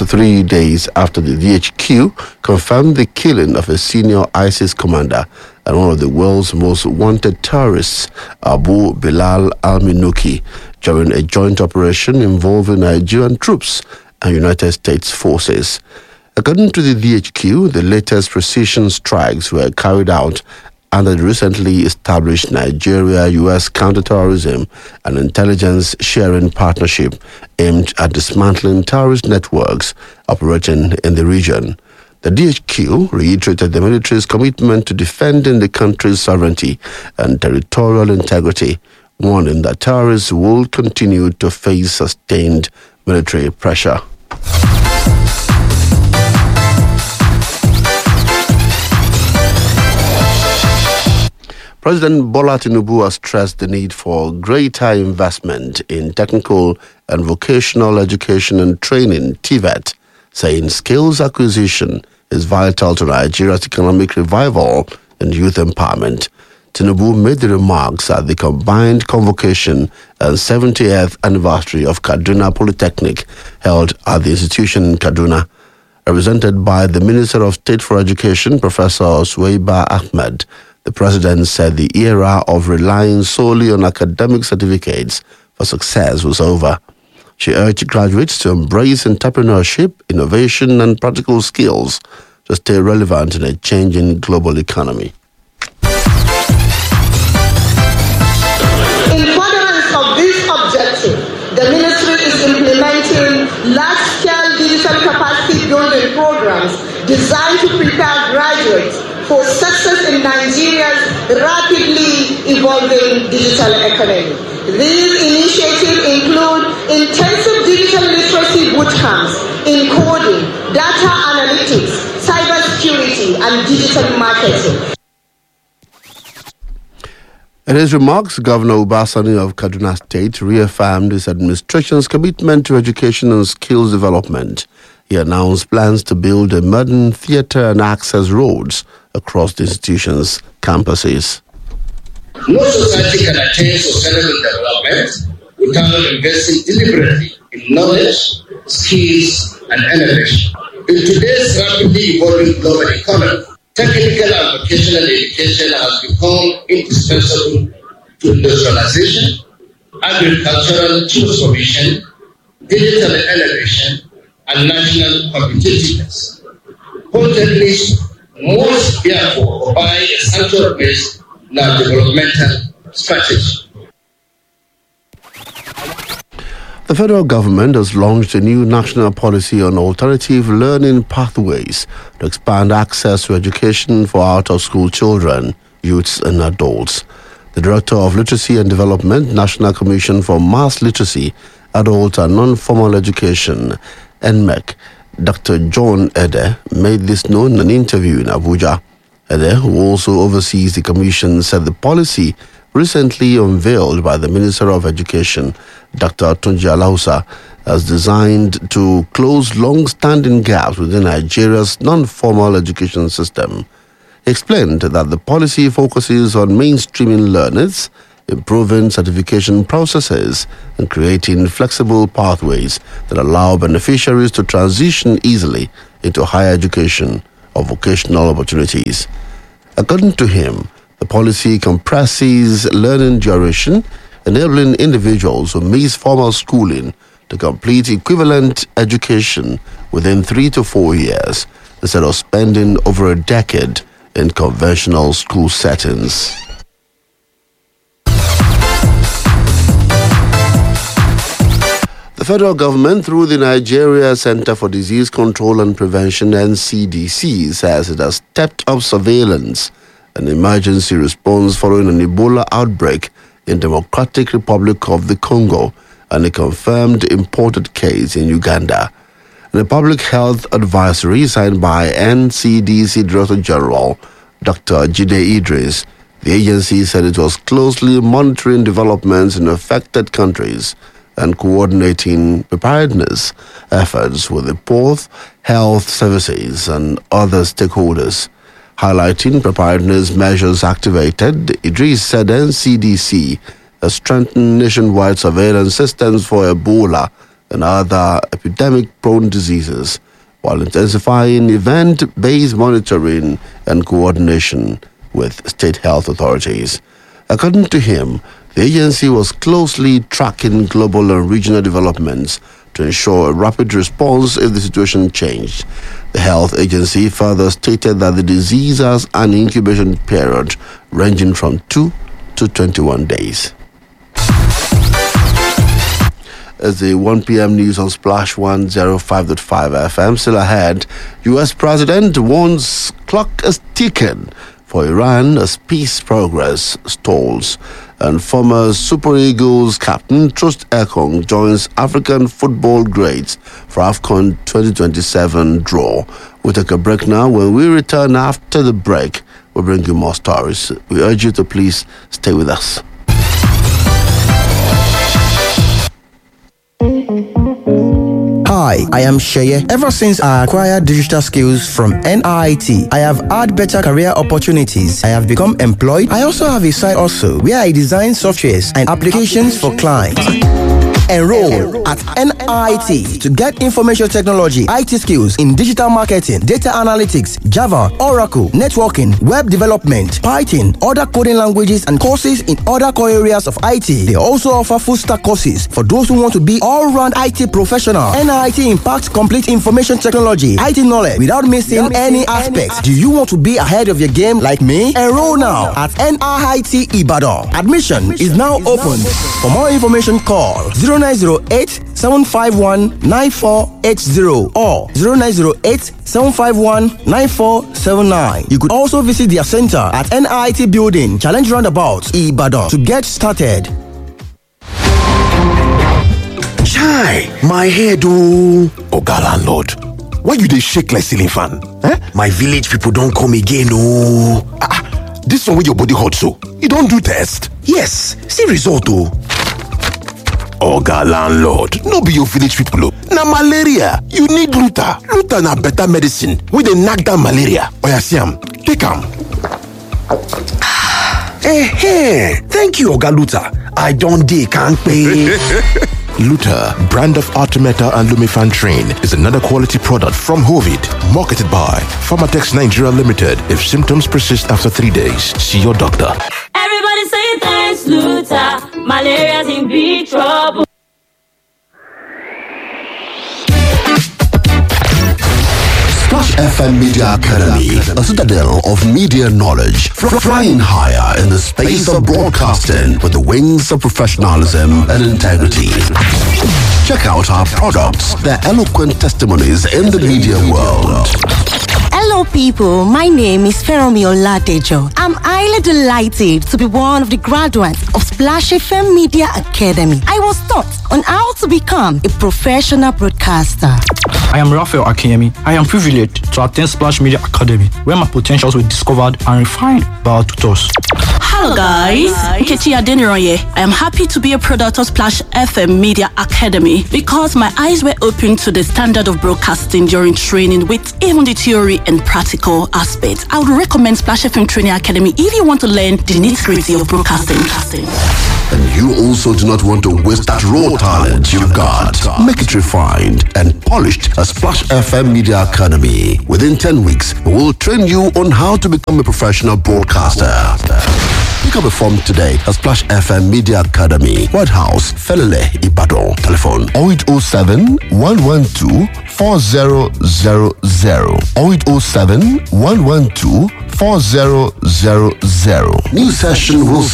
3 days after the DHQ confirmed the killing of a senior ISIS commander and one of the world's most wanted terrorists, Abu Bilal al-Minuki, during a joint operation involving Nigerian troops and United States forces. According to the DHQ, the latest precision strikes were carried out under the recently established Nigeria-U.S. counterterrorism and intelligence sharing partnership aimed at dismantling terrorist networks operating in the region. The DHQ reiterated the military's commitment to defending the country's sovereignty and territorial integrity, warning that terrorists will continue to face sustained military pressure. President Bola Tinubu has stressed the need for greater investment in technical and vocational education and training, TVET, saying skills acquisition is vital to Nigeria's economic revival and youth empowerment. Tinubu made the remarks at the combined convocation and 70th anniversary of Kaduna Polytechnic held at the institution in Kaduna. Represented by the Minister of State for Education, Professor Suwaiba Ahmed, the president said the era of relying solely on academic certificates for success was over. She urged graduates to embrace entrepreneurship, innovation, and practical skills to stay relevant in a changing global economy. In furtherance of this objective, the ministry is implementing large-scale digital capacity building programs designed to prepare graduates for success in Nigeria's rapidly evolving digital economy. These initiatives include intensive digital literacy bootcamps in coding, data analytics, cybersecurity, and digital marketing. In his remarks, Governor Ubasani of Kaduna State reaffirmed his administration's commitment to education and skills development. He announced plans to build a modern theatre and access roads across the institution's campuses. No society can attain sustainable development without investing deliberately in knowledge, skills, and innovation. In today's rapidly evolving global economy, technical and vocational education has become indispensable to industrialization, agricultural transformation, digital innovation, and national competitiveness. Polytechnics must therefore occupy a central place in our developmental strategy. The federal government has launched a new national policy on alternative learning pathways to expand access to education for out-of-school children, youths, and adults. The Director of Literacy and Development, National Commission for Mass Literacy, Adult and Non-Formal Education, NMEC, Dr. John Ede, made this known in an interview in Abuja. Ede, who also oversees the commission, said the policy recently unveiled by the Minister of Education, Dr. Tunji Alausa, is designed to close long-standing gaps within Nigeria's non-formal education system. He explained that the policy focuses on mainstreaming learners, improving certification processes, and creating flexible pathways that allow beneficiaries to transition easily into higher education or vocational opportunities. According to him, the policy compresses learning duration, enabling individuals who miss formal schooling to complete equivalent education within 3 to 4 years instead of spending over a decade in conventional school settings. The federal government, through the Nigeria Center for Disease Control and Prevention, NCDC, says it has stepped up surveillance and emergency response following an Ebola outbreak in Democratic Republic of the Congo and a confirmed imported case in Uganda. In a public health advisory signed by NCDC Director General Dr. Jide Idris, the agency said it was closely monitoring developments in affected countries and coordinating preparedness efforts with the port, health services, and other stakeholders. Highlighting preparedness measures activated, Idris said NCDC has strengthened nationwide surveillance systems for Ebola and other epidemic-prone diseases, while intensifying event-based monitoring and coordination with state health authorities. According to him, the agency was closely tracking global and regional developments to ensure a rapid response if the situation changed. The health agency further stated that the disease has an incubation period ranging from 2 to 21 days. As the 1 p.m. news on Splash 105.5 FM. Still ahead, U.S. President warns clock is ticking for Iran as peace progress stalls. And former Super Eagles captain Trust Ekong joins African football greats for AFCON 2027 draw. We'll take a break now. When we return after the break, we'll bring you more stories. We urge you to please stay with us. Hi, I am Sheye. Ever since I acquired digital skills from NIT, I have had better career opportunities. I have become employed. I also have a side also where I design softwares and applications for clients. Enroll at NIT to get information technology, IT skills in digital marketing, data analytics, Java, Oracle, networking, web development, Python, other coding languages, and courses in other core areas of IT. They also offer full stack courses for those who want to be all-round IT professional. NIT impacts complete information technology, IT knowledge without missing any aspects. Do you want to be ahead of your game like me? Enroll now at NIT Ibadan. Admission is now open. For more information, call 0908-751-9480 or 0908-751-9479. You could also visit their center at NIT Building, Challenge Roundabout, Ibadan to get started. Chai, my head oh. Oga landlord, why you dey shake like ceiling fan? Eh? My village people don come again oh. This one wey your body hot so, you don do test? Yes, see result oh. Oga landlord, no be your village people oh. Na malaria, you need Luta. Luta na better medicine wey dey knack down malaria. Oya see am, take am. Thank you Oga Luta. I don dey kampe. Luta, brand of Artemeta and Lumifantrin, is another quality product from Hovid, marketed by Pharmatex Nigeria Limited. If symptoms persist after 3 days, see your doctor. Everybody say thanks, Luta. Malaria's in big trouble. Splash FM Media Academy, a citadel of media knowledge, flying higher in the space of broadcasting with the wings of professionalism and integrity. Check out our products, their eloquent testimonies in the media world. Hello people, my name is Feromi Oladejo. I'm highly delighted to be one of the graduates of Splash FM Media Academy. I was taught on how to become a professional broadcaster. I am Raphael Akinyemi. I am privileged to attend Splash Media Academy, where my potentials were discovered and refined by our tutors. Hello guys, Nkechi Adeniroye. I am happy to be a product of Splash FM Media Academy because my eyes were opened to the standard of broadcasting during training with even the theory and practical aspects. I would recommend Splash FM Training Academy if you want to learn the nitty-gritty of broadcasting. And you also do not want to waste that raw talent you've got. Make it refined and polished at Splash FM Media Academy. Within 10 weeks, we will train you on how to become a professional broadcaster. Pick up a form today at Splash FM Media Academy, White House, Felele, Ibadan. Telephone 0807 112 4000 0807 112 4000. New session will